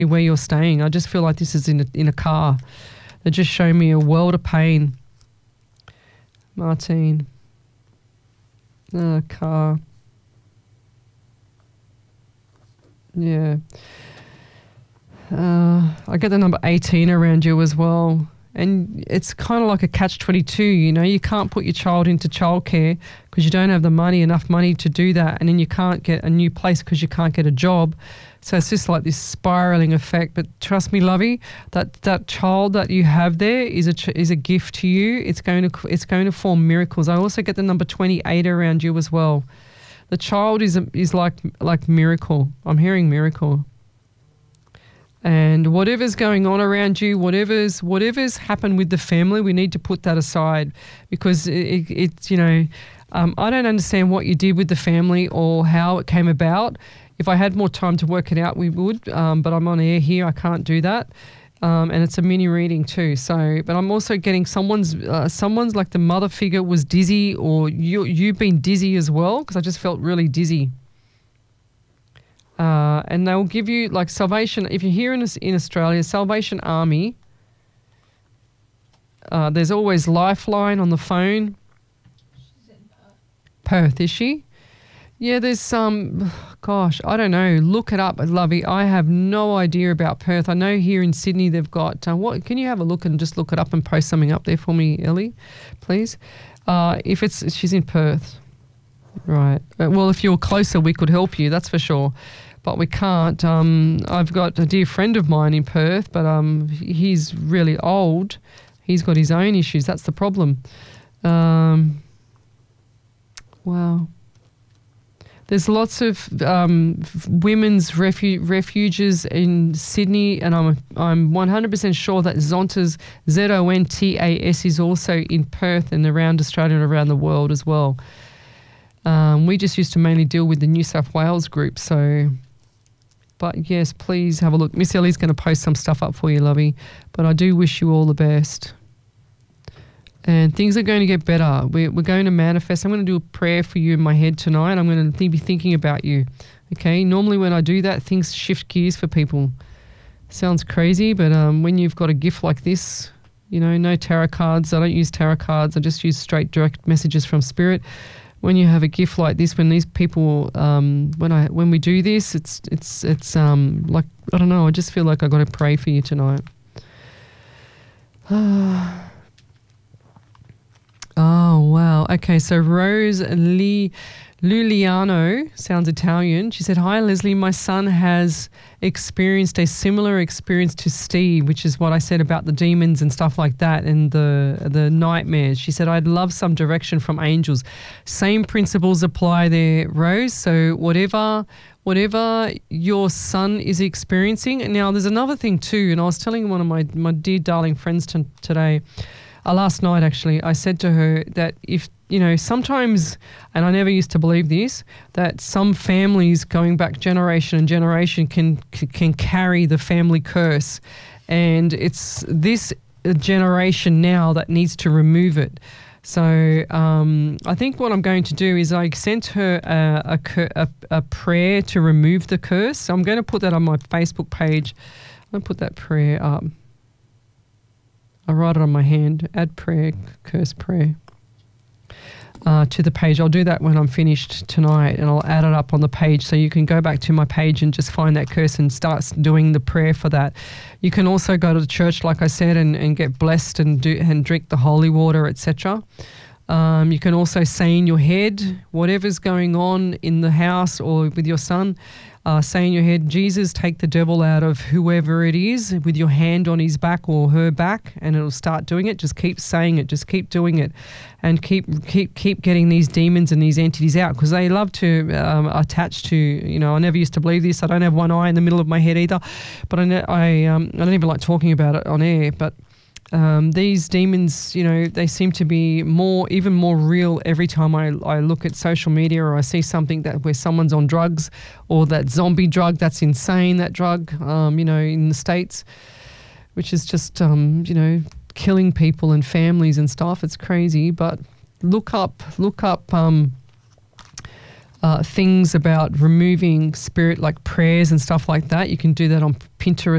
where you're staying. I just feel like this is in a car. They just show me a world of pain. Martine. Car. Yeah. I get the number 18 around you as well. And it's kind of like a catch-22, you know. You can't put your child into childcare because you don't have enough money to do that. And then you can't get a new place because you can't get a job. So it's just like this spiraling effect. But trust me, lovey, that child that you have there is a gift to you. It's going to form miracles. I also get the number 28 around you as well. The child is like miracle. I'm hearing miracle. And whatever's going on around you, whatever's happened with the family, we need to put that aside because it's, you know, I don't understand what you did with the family or how it came about. If I had more time to work it out, we would, but I'm on air here. I can't do that. And it's a mini reading too. So, but I'm also getting someone's like the mother figure was dizzy, or you've been dizzy as well, because I just felt really dizzy. And they will give you like Salvation. If you're here in Australia, Salvation Army, there's always Lifeline on the phone. She's in Perth, is she? Yeah, there's some, gosh, I don't know. Look it up, lovey. I have no idea about Perth. I know here in Sydney they've got, what? Can you have a look and just look it up and post something up there for me, Ellie, please? She's in Perth. Right. Well, if you're closer, we could help you, that's for sure. But we can't. I've got a dear friend of mine in Perth, but he's really old. He's got his own issues. That's the problem. Wow. There's lots of women's refuges in Sydney, and I'm 100% sure that Zontas, ZONTAS, is also in Perth and around Australia and around the world as well. We just used to mainly deal with the New South Wales group, so... But yes, please have a look. Miss Ellie's going to post some stuff up for you, lovey. But I do wish you all the best. And things are going to get better. We're going to manifest. I'm going to do a prayer for you in my head tonight. I'm going to be thinking about you. Okay? Normally when I do that, things shift gears for people. Sounds crazy, but when you've got a gift like this, you know, no tarot cards. I don't use tarot cards. I just use straight direct messages from Spirit. When you have a gift like this, when these people, when we do this, it's like, I don't know, I just feel like I got to pray for you tonight. Oh, wow. Okay, so Rose Luliano, sounds Italian. She said, "Hi, Leslie. My son has experienced a similar experience to Steve," which is what I said about the demons and stuff like that and the nightmares. She said, "I'd love some direction from angels." Same principles apply there, Rose. So whatever your son is experiencing. And now there's another thing too, and I was telling one of my dear darling friends today, last night actually, I said to her that if, you know, sometimes, and I never used to believe this, that some families going back generation and generation can carry the family curse. And it's this generation now that needs to remove it. So I think what I'm going to do is I sent her a prayer to remove the curse. So I'm going to put that on my Facebook page. I'm going to put that prayer up. I'll write it on my hand, add prayer, curse prayer, to the page. I'll do that when I'm finished tonight, and I'll add it up on the page so you can go back to my page and just find that curse and start doing the prayer for that. You can also go to the church, like I said, and get blessed and drink the holy water, etc. You can also say in your head, whatever's going on in the house or with your son, say in your head, "Jesus, take the devil out of whoever it is," with your hand on his back or her back, and it'll start doing it. Just keep saying it. Just keep doing it, and keep getting these demons and these entities out, because they love to attach to, you know, I never used to believe this. I don't have one eye in the middle of my head either, but I don't even like talking about it on air, but these demons, you know, they seem to be even more real every time I look at social media, or I see something where someone's on drugs, or that zombie drug, that's insane, that drug, you know, in the States, which is just, you know, killing people and families and stuff. It's crazy. But look up things about removing spirit, like prayers and stuff like that. You can do that on Pinterest